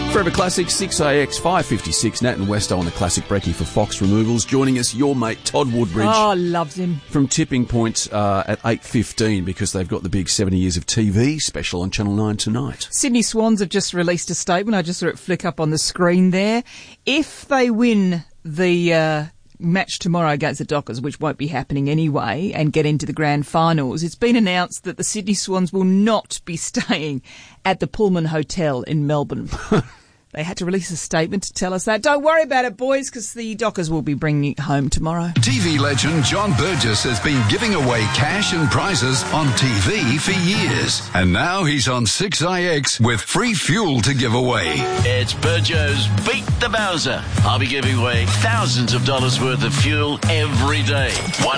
Forever Classic, 6AX, 556. Nat and Westo on the Classic Brekkie for Fox Removals. Joining us, your mate Todd Woodbridge. Oh, loves him. From Tipping Point at 8:15 because they've got the big 70 Years of TV special on Channel 9 tonight. Sydney Swans have just released a statement. I just saw it flick up on the screen there. If they win the match tomorrow against the Dockers, which won't be happening anyway, and get into the grand finals, it's been announced that the Sydney Swans will not be staying at the Pullman Hotel in Melbourne. They had to release a statement to tell us that. Don't worry about it, boys, because the Dockers will be bringing it home tomorrow. TV legend John Burgess has been giving away cash and prizes on TV for years. And now he's on 6IX with free fuel to give away. It's Burjo's Beat the Bowser. I'll be giving away thousands of dollars worth of fuel every day.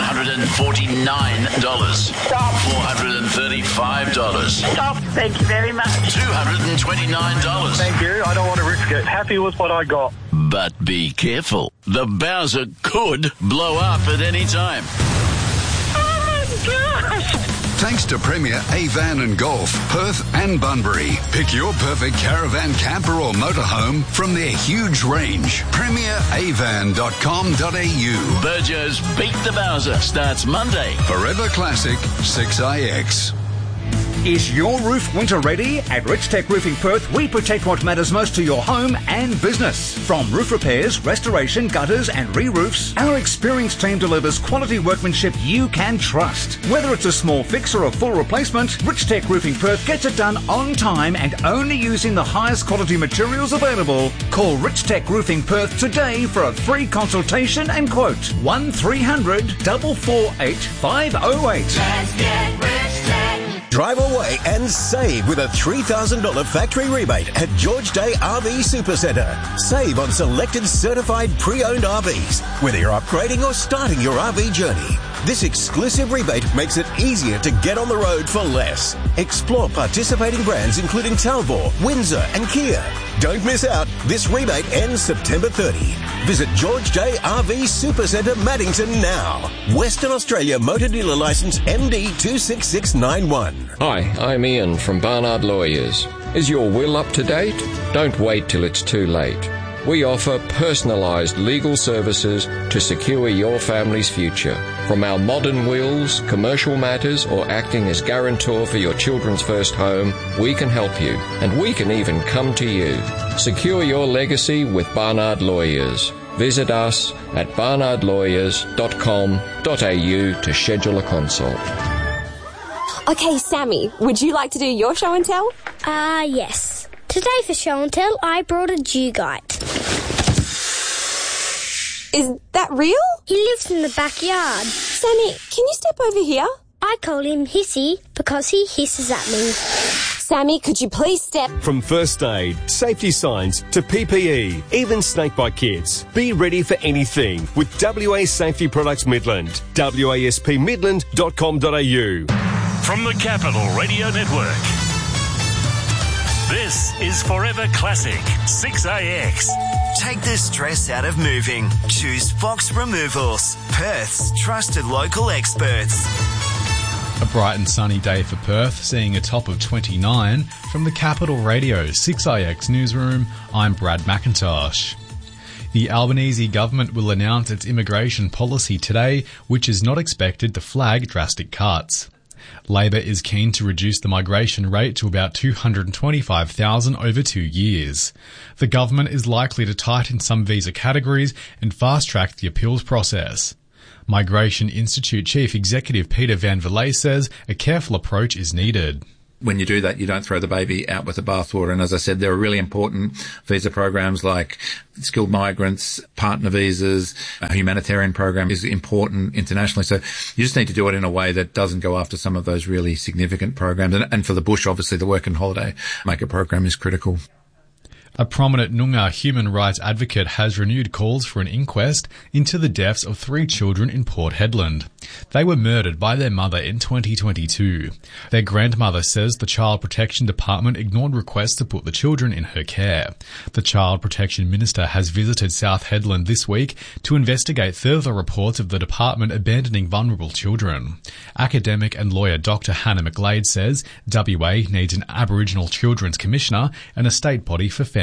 $149. Stop. $435. Stop. Thank you very much. $229. Thank you. I don't want to risk it. Happy with what I got. But be careful. The Bowser could blow up at any time. Oh, my gosh. Thanks to Premier Avan and Golf, Perth and Bunbury. Pick your perfect caravan, camper or motorhome from their huge range. PremierAvan.com.au. Burjo's Beat the Bowser starts Monday. Forever Classic, 6IX. Is your roof winter ready? At Rich Tech Roofing Perth, we protect what matters most to your home and business. From roof repairs, restoration, gutters and re-roofs, our experienced team delivers quality workmanship you can trust. Whether it's a small fix or a full replacement, Rich Tech Roofing Perth gets it done on time and only using the highest quality materials available. Call Rich Tech Roofing Perth today for a free consultation and quote. 1300 448 508. Let's get Rich Tech. Drive away and save with a $3,000 factory rebate at George Day RV Supercentre. Save on selected certified pre-owned RVs, whether you're upgrading or starting your RV journey. This exclusive rebate makes it easier to get on the road for less. Explore participating brands including Talbot, Windsor and Kia. Don't miss out. This rebate ends September 30. Visit George Day RV Supercentre Maddington now. Western Australia Motor Dealer Licence MD 26691. Hi, I'm Ian from Barnard Lawyers. Is your will up to date? Don't wait till it's too late. We offer personalised legal services to secure your family's future. From our modern wills, commercial matters, or acting as guarantor for your children's first home, we can help you. And we can even come to you. Secure your legacy with Barnard Lawyers. Visit us at barnardlawyers.com.au to schedule a consult. Okay, Sammy, would you like to do your show and tell? Yes. Today for show and tell, I brought a Dugite. Is that real? He lives in the backyard. Sammy, can you step over here? I call him Hissy because he hisses at me. Sammy, could you please step... From first aid, safety signs to PPE, even snakebite kits. Be ready for anything with WA Safety Products Midland. waspmidland.com.au. From the Capital Radio Network, this is Forever Classic 6AX. Take the stress out of moving. Choose Fox Removals, Perth's trusted local experts. A bright and sunny day for Perth, seeing a top of 29. From the Capital Radio 6IX newsroom, I'm Brad McIntosh. The Albanese government will announce its immigration policy today, which is not expected to flag drastic cuts. Labor is keen to reduce the migration rate to about 225,000 over 2 years. The government is likely to tighten some visa categories and fast-track the appeals process. Migration Institute Chief Executive Peter Van Vliet says a careful approach is needed. When you do that, you don't throw the baby out with the bathwater. And as I said, there are really important visa programs like skilled migrants, partner visas. A humanitarian program is important internationally. So you just need to do it in a way that doesn't go after some of those really significant programs. And for the bush, obviously, the work and holiday maker program is critical. A prominent Noongar human rights advocate has renewed calls for an inquest into the deaths of 3 children in Port Hedland. They were murdered by their mother in 2022. Their grandmother says the Child Protection Department ignored requests to put the children in her care. The Child Protection Minister has visited South Hedland this week to investigate further reports of the department abandoning vulnerable children. Academic and lawyer Dr. Hannah McGlade says WA needs an Aboriginal Children's Commissioner and a state body for family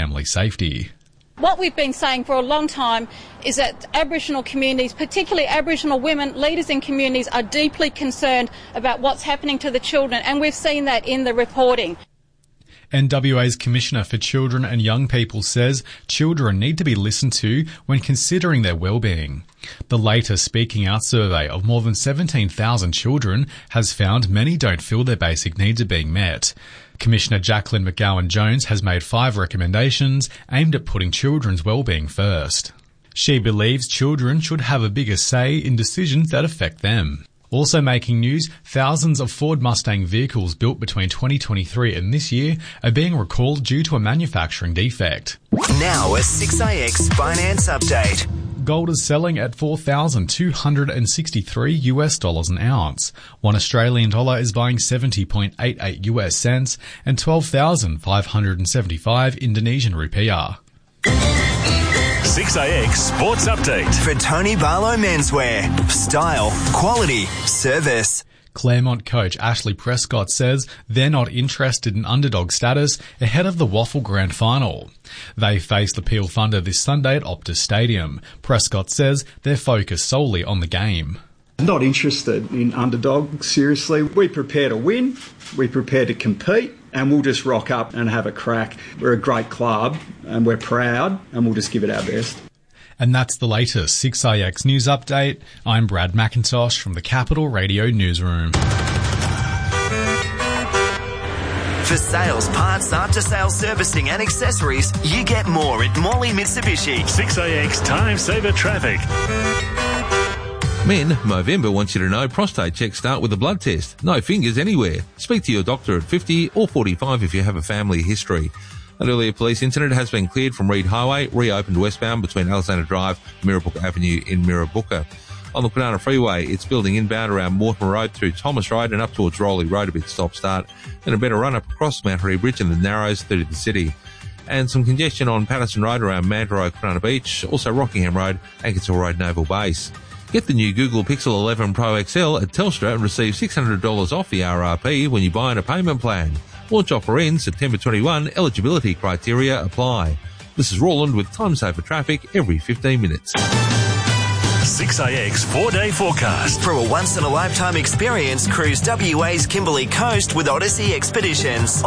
family safety. What we've been saying for a long time is that Aboriginal communities, particularly Aboriginal women, leaders in communities, are deeply concerned about what's happening to the children, and we've seen that in the reporting. NWA's Commissioner for Children and Young People says children need to be listened to when considering their well-being. The latest Speaking Out survey of more than 17,000 children has found many don't feel their basic needs are being met. Commissioner Jacqueline McGowan-Jones has made 5 recommendations aimed at putting children's well-being first. She believes children should have a bigger say in decisions that affect them. Also making news, thousands of Ford Mustang vehicles built between 2023 and this year are being recalled due to a manufacturing defect. Now a 6IX finance update. Gold is selling at $4,263 an ounce. 1 Australian dollar is buying 70.88 US cents and 12,575 Indonesian rupiah. 6AX Sports Update. For Tony Barlow Menswear. Style, quality, service. Claremont coach Ashley Prescott says they're not interested in underdog status ahead of the Waffle Grand Final. They face the Peel Thunder this Sunday at Optus Stadium. Prescott says they're focused solely on the game. Not interested in underdog, seriously. We prepare to win, we prepare to compete, and we'll just rock up and have a crack. We're a great club and we're proud and we'll just give it our best. And that's the latest 6IX News Update. I'm Brad McIntosh from the Capital Radio Newsroom. For sales, parts, after-sales servicing and accessories, you get more at Morley Mitsubishi. 6AX Time Saver Traffic. Men, Movember wants you to know prostate checks start with a blood test. No fingers anywhere. Speak to your doctor at 50 or 45 if you have a family history. An earlier police incident has been cleared from Reid Highway, reopened westbound between Alexander Drive and Mirrabooka Avenue in Mirrabooka. On the Kwinana Freeway, it's building inbound around Mortimer Road through Thomas Road and up towards Rowley Road, a bit stop-start, and a better run up across Mount Harry Bridge and the Narrows through to the city. And some congestion on Patterson Road around Mandurah, Kwinana Beach, also Rockingham Road, Ankersall Road, Naval Base. Get the new Google Pixel 11 Pro XL at Telstra and receive $600 off the RRP when you buy on a payment plan. Launch offer ends September 21. Eligibility criteria apply. This is Roland with Time Saver Traffic every 15 minutes. 6AX 4-day forecast. For a once-in-a-lifetime experience, cruise WA's Kimberley Coast with Odyssey Expeditions.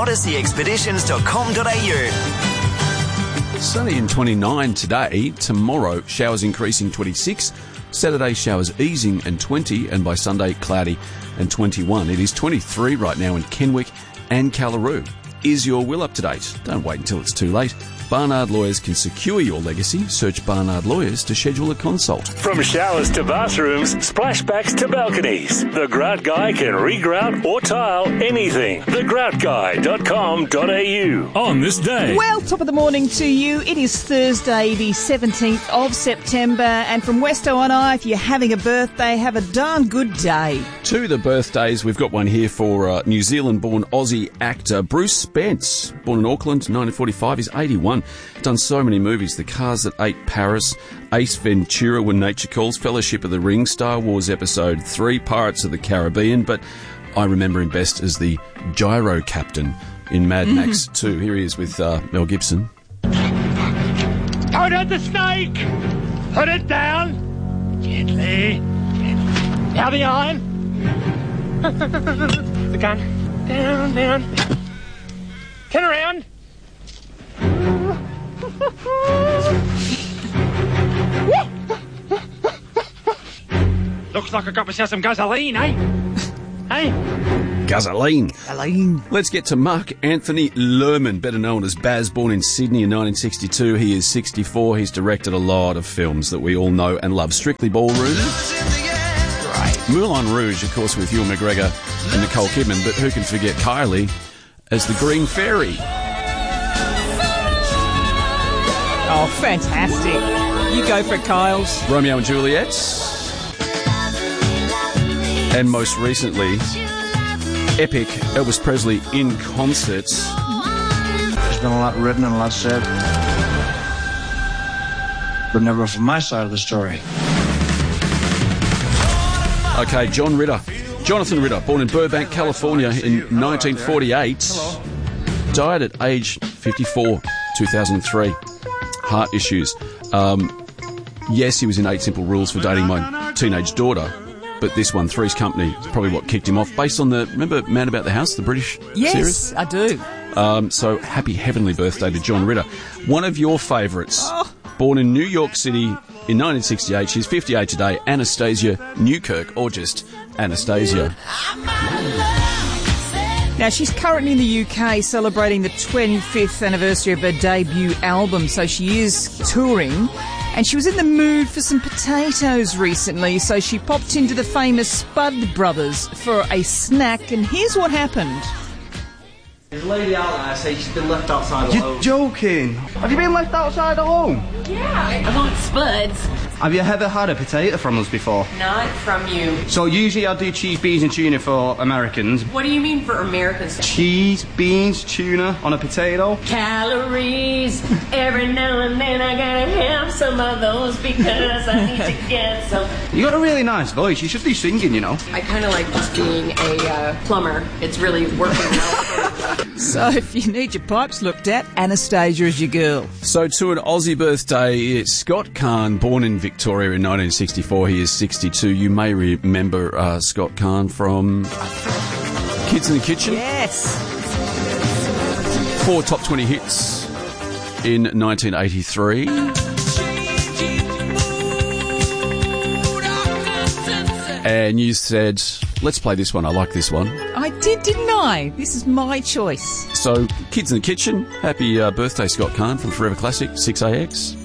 odysseyexpeditions.com.au. Sunny and 29 today. Tomorrow, showers increasing 26. Saturday, showers easing and 20. And by Sunday, cloudy and 21. It is 23 right now in Kenwick and Callaroo. Is your will up to date? Don't wait until it's too late. Barnard Lawyers can secure your legacy. Search Barnard Lawyers to schedule a consult. From showers to bathrooms, splashbacks to balconies, the Grout Guy can regrout or tile anything. thegroutguy.com.au. On this day. Well, top of the morning to you. It is Thursday, the 17th of September. And from Westo on I, if you're having a birthday, have a darn good day. To the birthdays, we've got one here for New Zealand-born Aussie actor Bruce Spence. Born in Auckland, 1945. He's 81. Done so many movies. The Cars That Ate Paris, Ace Ventura, When Nature Calls, Fellowship of the Ring, Star Wars Episode 3, Pirates of the Caribbean, but I remember him best as the Gyro Captain in Mad Max 2. Here he is with Mel Gibson. Don't hurt the snake! Put it down! Gently. Now the iron. The gun. Down. Turn around. Looks like I got myself some gasoline, eh? Hey? Gasoline. Let's get to Mark Anthony Lerman, better known as Baz, born in Sydney in 1962. He is 64. He's directed a lot of films that we all know and love. Strictly Ballroom. Right. Moulin Rouge, of course, with Ewan McGregor and Nicole Kidman, but who can forget Kylie as the Green Fairy? Oh, fantastic. You go for it, Kyles. Romeo and Juliet. And most recently, epic Elvis Presley in concert. There's been a lot written and a lot said, but never from my side of the story. Okay, Jonathan Ritter, born in Burbank, California in 1948, died at age 54 2003. Heart issues. Yes, he was in 8 Simple Rules for Dating My Teenage Daughter, but this one, Three's Company, is probably what kicked him off, based on remember Man About the House, the British series? Yes, I do. So happy heavenly birthday to John Ritter. One of your favourites, born in New York City in 1968. She's 58 today, Anastasia Newkirk, or just Anastasia. Now, she's currently in the UK celebrating the 25th anniversary of her debut album, so she is touring. And she was in the mood for some potatoes recently, so she popped into the famous Spud Brothers for a snack, and here's what happened. There's a lady out there saying she's been left outside alone. You're joking? Have you been left outside alone? Yeah, I want Spuds. Have you ever had a potato from us before? Not from you. So usually I do cheese, beans and tuna for Americans. What do you mean for Americans? Cheese, beans, tuna on a potato. Calories. Every now and then I gotta have some of those because I need to get some. You got a really nice voice. You should be singing, you know. I kind of like just being a plumber. It's really working well. So if you need your pipes looked at, Anastasia is your girl. So to an Aussie birthday, it's Scott Kahn, born in Victoria in 1964. He is 62. You may remember Scott Kahn from Kids in the Kitchen. Yes. 4 top 20 hits in 1983. And you said, let's play this one. I like this one. I did, didn't I? This is my choice. So, Kids in the Kitchen. Happy birthday, Scott Kahn from Forever Classic, 6AX.